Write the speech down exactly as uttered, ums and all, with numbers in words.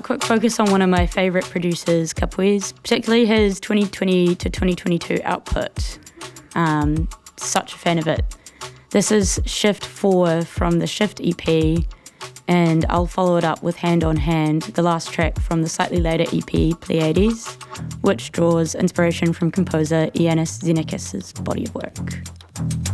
quick focus on one of my favourite producers, Capuis, particularly his twenty twenty to twenty twenty-two output. Um, such a fan of it. This is Shift four from the Shift E P, and I'll follow it up with Hand on Hand, the last track from the slightly later E P, Pleiades, which draws inspiration from composer Iannis Xenakis' body of work.